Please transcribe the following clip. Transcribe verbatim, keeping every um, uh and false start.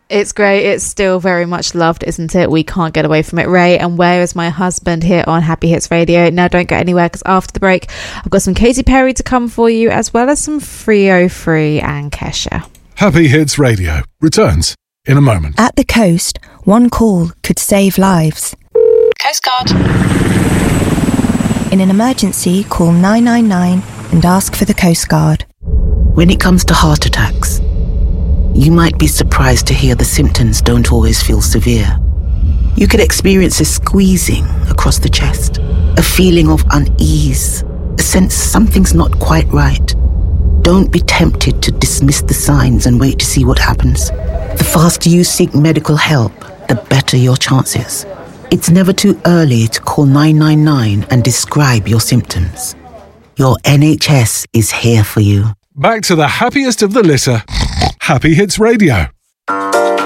It's great. It's still very much loved, isn't it? We can't get away from it. Ray and Where Is My Husband here on Happy Hits Radio. Now, don't go anywhere, because after the break, I've got some Katy Perry to come for you, as well as some Frio Free and Kesha. Happy Hits Radio returns in a moment. At the coast, one call could save lives. Coast Guard. In an emergency, call nine nine nine and ask for the Coast Guard. When it comes to heart attacks, you might be surprised to hear the symptoms don't always feel severe. You could experience a squeezing across the chest, a feeling of unease, a sense something's not quite right. Don't be tempted to dismiss the signs and wait to see what happens. The faster you seek medical help, the better your chances. It's never too early to call nine nine nine and describe your symptoms. Your N H S is here for you. Back to the happiest of the litter. Happy Hits Radio.